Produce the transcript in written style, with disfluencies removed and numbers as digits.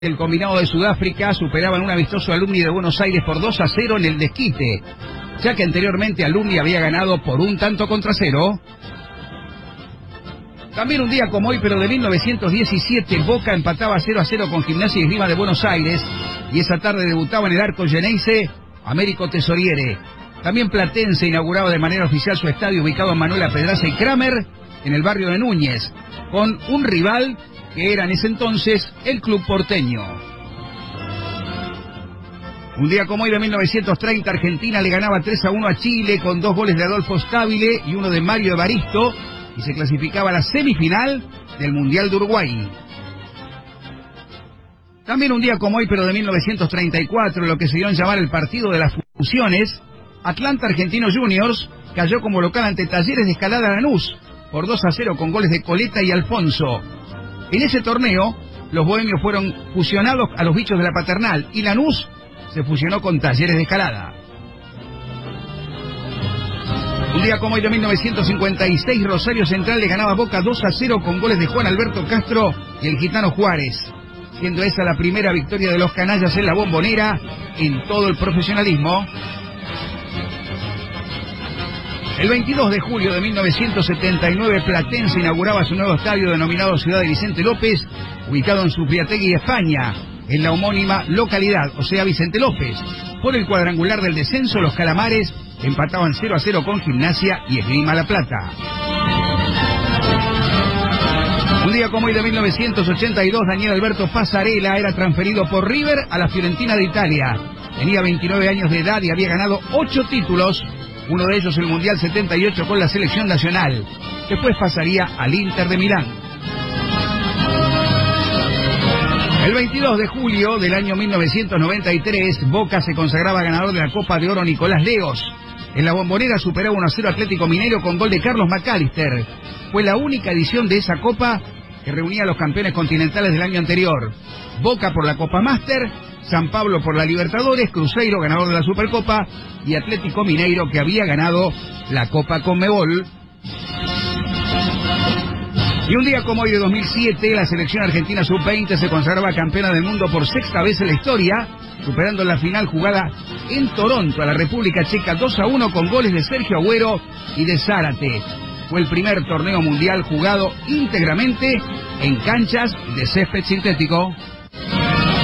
El combinado de Sudáfrica superaban un amistoso Alumni de Buenos Aires por 2-0 en el desquite, ya que anteriormente Alumni había ganado por 1-0. También un día como hoy, pero de 1917, Boca empataba 0-0 con Gimnasia y Esgrima de Buenos Aires, y esa tarde debutaba en el arco Geneise Américo Tesoriere. También Platense inauguraba de manera oficial su estadio ubicado en Manuela Pedraza y Kramer, en el barrio de Núñez, con un rival que era en ese entonces el Club Porteño. Un día como hoy de 1930, Argentina le ganaba 3-1 a Chile con 2 goles de Adolfo Stabile y uno de Mario Evaristo, y se clasificaba a la semifinal del Mundial de Uruguay. También un día como hoy, pero de 1934, lo que se dio en llamar el partido de las fusiones, Atlanta Argentinos Juniors cayó como local ante Talleres de Escalada Lanús por 2-0 con goles de Coleta y Alfonso. En ese torneo, los bohemios fueron fusionados a los bichos de la Paternal y Lanús se fusionó con Talleres de Escalada. Un día como hoy de 1956, Rosario Central le ganaba a Boca 2-0 con goles de Juan Alberto Castro y el Gitano Juárez, siendo esa la primera victoria de los canallas en la Bombonera en todo el profesionalismo. El 22 de julio de 1979, Platense inauguraba su nuevo estadio denominado Ciudad de Vicente López, ubicado en Zubiategui, España, en la homónima localidad, o sea, Vicente López. Por el cuadrangular del descenso, los calamares empataban 0-0 con Gimnasia y Esgrima La Plata. Un día como hoy de 1982, Daniel Alberto Passarella era transferido por River a la Fiorentina de Italia. Tenía 29 años de edad y había ganado 8 títulos, uno de ellos el Mundial 78 con la selección nacional. Después pasaría al Inter de Milán. El 22 de julio del año 1993, Boca se consagraba ganador de la Copa de Oro Nicolás Leos. En la Bombonera superaba 1-0 Atlético Mineiro con gol de Carlos McAllister. Fue la única edición de esa Copa que reunía a los campeones continentales del año anterior. Boca por la Copa Master, San Pablo por la Libertadores, Cruzeiro ganador de la Supercopa y Atlético Mineiro que había ganado la Copa Conmebol. Y un día como hoy de 2007, la selección argentina sub-20 se consagraba campeona del mundo por sexta vez en la historia, superando la final jugada en Toronto a la República Checa 2-1 con goles de Sergio Agüero y de Zárate. Fue el primer torneo mundial jugado íntegramente en canchas de césped sintético.